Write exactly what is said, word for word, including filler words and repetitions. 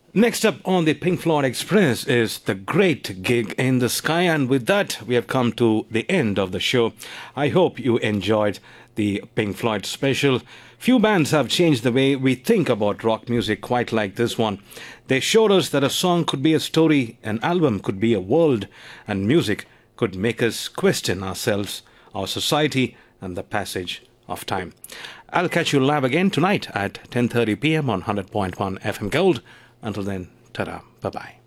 Next up on the Pink Floyd Express is The Great Gig in the Sky. And with that, we have come to the end of the show. I hope you enjoyed the Pink Floyd special. Few bands have changed the way we think about rock music quite like this one. They showed us that a song could be a story, an album could be a world, and music could make us question ourselves, our society, and the passage of time. I'll catch you live again tonight at ten thirty p m on one hundred point one F M Gold. Until then, ta-da, bye-bye.